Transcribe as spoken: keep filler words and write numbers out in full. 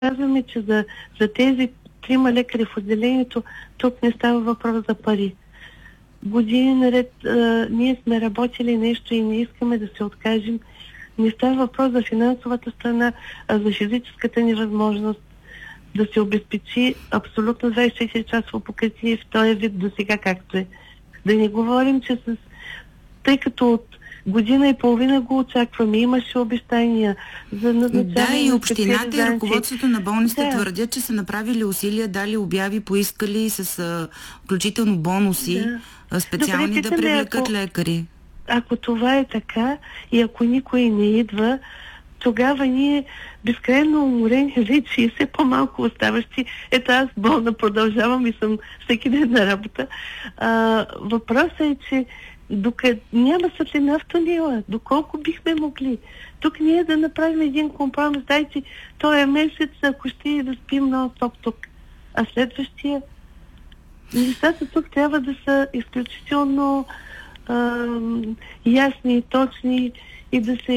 казваме, че за, за тези трима лекари в отделението тук не става въпрос за пари. Години наред а, ние сме работили нещо и не искаме да се откажем. Не става въпрос за финансовата страна, а за физическата невъзможност да се обезпечи абсолютно двайсет и четири часово покритие в този вид до сега както е. Да не говорим, че с... тъй като от година и половина го очакваме, имаше обещания за назначаване. Да, и общината и ръководството на болниците да. твърдят, че са направили усилия, дали обяви, поискали с а, включително бонуси да. специални. Добре, да привлекат ако, лекари. Ако това е така и ако никой не идва, тогава ние безкрайно уморени вече и все по-малко оставащи. Ето аз болна продължавам и съм всеки ден на работа. А, въпросът е, че докъде няма светлина в тунела, доколко бихме могли. Тук ние да направим един компромис. Дайте, този месец, ако ще и да спим на топ тук. А следващия нещата тук трябва да са изключително а, ясни и точни и да се